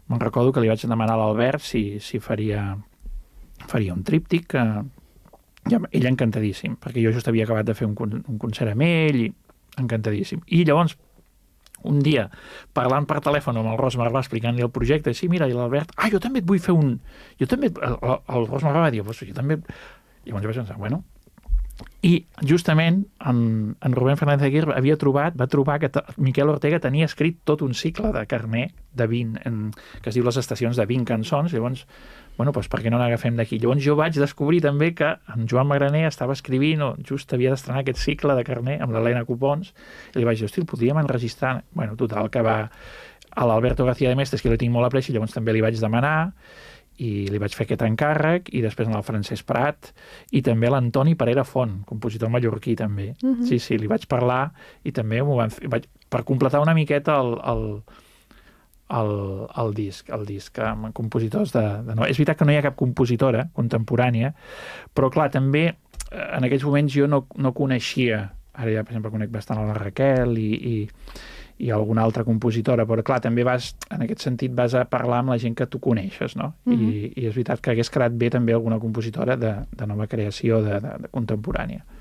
me'n recordo que li vaig demanar a l'Albert si faria un tríptic, ell encantadíssim, perquè jo just havia acabat de fer un concert amb ell, i encantadíssim. I llavors, un dia, parlant per telèfon amb el Ros Marvà, explicant-li el projecte, sí, mira, i l'Albert, jo també et vull fer un... Jo també... El Ros Marvà va dir, jo també... Llavors jo vaig pensar, bueno... I justament en Rubén Fernández Aguirre va trobar que Miquel Ortega tenia escrit tot un cicle de Carner de 20, que es diu Les estacions de 20 cançons. Llavors, bueno, doncs per què no n'agafem d'aquí? Llavors jo vaig descobrir també que en Joan Magraner estava escrivint, o just havia d'estrenar aquest cicle de Carner amb l'Helena Copons, i li vaig dir, hosti, el podríem enregistrar. Bueno, total, que va a l'Alberto García de Mestres, que li tinc molt apreci, llavors també li vaig demanar, i li vaig fer aquest encàrrec, i després en el Francesc Prat, i també l'Antoni Parera Font, compositor mallorquí també. Sí, li vaig parlar, i també m'ho van fer, per completar una miqueta el disc amb compositors no. És veritat que no hi ha cap compositora contemporània, però clar, també en aquells moments jo no coneixia, ara ja per exemple conec bastant a la Raquel i alguna altra compositora, però clar, també en aquest sentit vas a parlar amb la gent que tu coneixes, no? I és veritat que hagués quedat bé també alguna compositora de nova creació de contemporània.